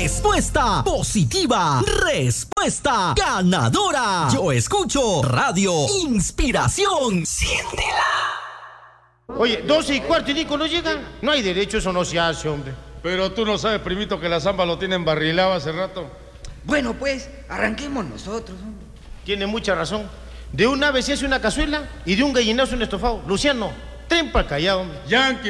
Respuesta positiva. Respuesta ganadora. Yo escucho Radio Inspiración. Siéntela. Oye, 12:15 y Nico no llega. No hay derecho, eso no se hace, hombre. Pero tú no sabes, primito, que la zamba lo tiene embarrilado hace rato. Bueno, pues, arranquemos nosotros, hombre. Tiene mucha razón. De una vez se hace una cazuela y de un gallinazo un estofado. Luciano, tren para el Callao, hombre. Yankee,